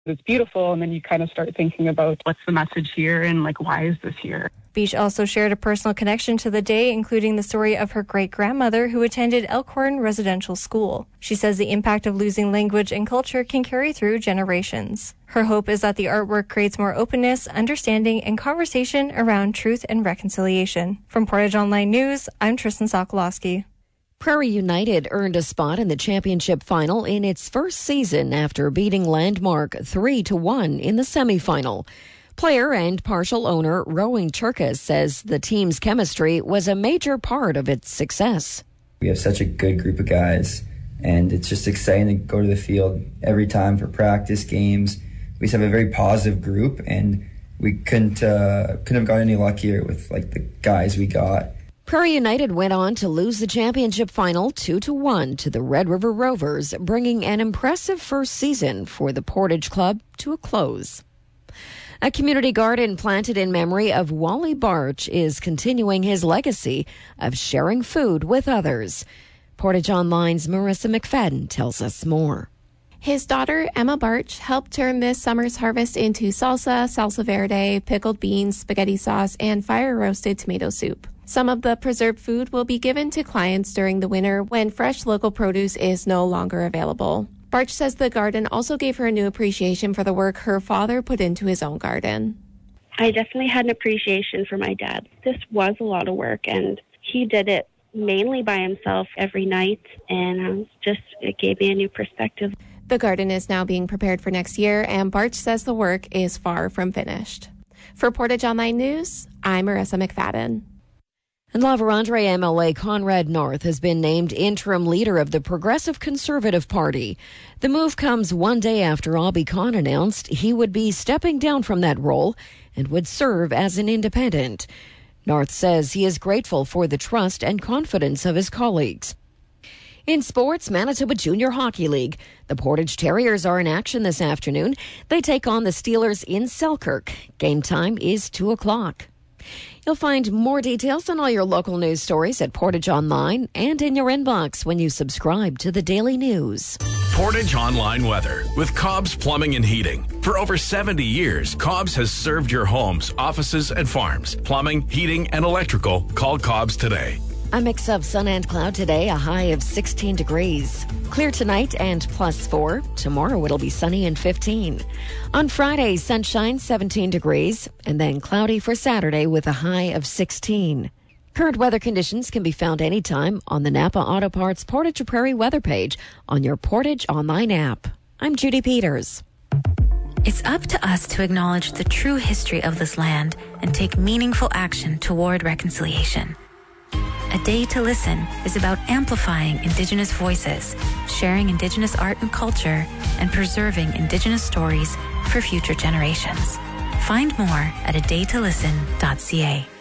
It's beautiful, and then you kind of start thinking about what's the message here and like why is this here? Beach also shared a personal connection to the day, including the story of her great-grandmother who attended Elkhorn Residential School. She says the impact of losing language and culture can carry through generations. Her hope is that the artwork creates more openness, understanding, and conversation around truth and reconciliation. From Portage Online News, I'm Tristan Sokolowski. Prairie United earned a spot in the championship final in its first season after beating Landmark 3-1 in the semifinal. Player and partial owner Rowan Cherkas says the team's chemistry was a major part of its success. We have such a good group of guys, and it's just exciting to go to the field every time for practice games. We just have a very positive group, and we couldn't have got any luckier with like the guys we got. Prairie United went on to lose the championship final 2-1 to the Red River Rovers, bringing an impressive first season for the Portage Club to a close. A community garden planted in memory of Wally Barch is continuing his legacy of sharing food with others. Portage Online's Marissa McFadden tells us more. His daughter, Emma Barch, helped turn this summer's harvest into salsa verde, pickled beans, spaghetti sauce, and fire-roasted tomato soup. Some of the preserved food will be given to clients during the winter when fresh local produce is no longer available. Barch says the garden also gave her a new appreciation for the work her father put into his own garden. I definitely had an appreciation for my dad. This was a lot of work, and he did it mainly by himself every night, and it gave me a new perspective. The garden is now being prepared for next year, and Barch says the work is far from finished. For Portage Online News, I'm Marissa McFadden. And La Vérendrye MLA Conrad North has been named interim leader of the Progressive Conservative Party. The move comes one day after Abhi Khan announced he would be stepping down from that role and would serve as an independent. North says he is grateful for the trust and confidence of his colleagues. In sports, Manitoba Junior Hockey League. The Portage Terriers are in action this afternoon. They take on the Steelers in Selkirk. Game time is 2:00. You'll find more details on all your local news stories at Portage Online and in your inbox when you subscribe to the Daily News. Portage Online weather with Cobb's Plumbing and Heating. For over 70 years, Cobb's has served your homes, offices, and farms. Plumbing, heating, and electrical. Call Cobb's today. A mix of sun and cloud today, a high of 16 degrees. Clear tonight and +4. Tomorrow it'll be sunny and 15. On Friday, sunshine, 17 degrees, and then cloudy for Saturday with a high of 16. Current weather conditions can be found anytime on the Napa Auto Parts Portage Prairie weather page on your Portage Online app. I'm Judy Peters. It's up to us to acknowledge the true history of this land and take meaningful action toward reconciliation. A Day to Listen is about amplifying Indigenous voices, sharing Indigenous art and culture, and preserving Indigenous stories for future generations. Find more at adaytolisten.ca.